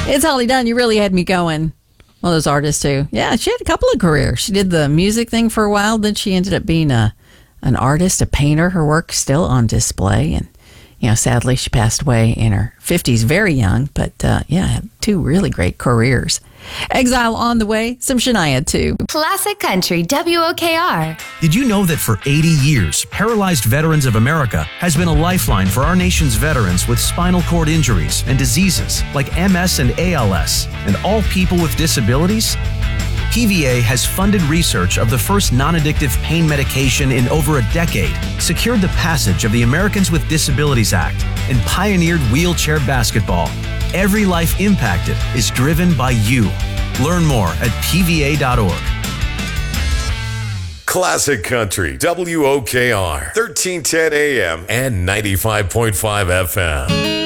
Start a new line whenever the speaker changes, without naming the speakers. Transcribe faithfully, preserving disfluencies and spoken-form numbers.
It's Holly Dunn. You really had me going. One of those artists, too. Yeah, she had a couple of careers. She did the music thing for a while. Then she ended up being a an artist, a painter. Her work's still on display. And, you know, sadly, she passed away in her fifties, very young. But, uh, yeah, had two really great careers. Exile on the way. Some Shania, too.
Classic Country, W O K R.
Did you know that for eighty years, Paralyzed Veterans of America has been a lifeline for our nation's veterans with spinal cord injuries and diseases like M S and A L S, and all people with disabilities? P V A has funded research of the first non-addictive pain medication in over a decade, secured the passage of the Americans with Disabilities Act, and pioneered wheelchair basketball. Every life impacted is driven by you. Learn more at P V A dot org.
Classic Country, W O K R, thirteen ten A M and ninety-five point five F M.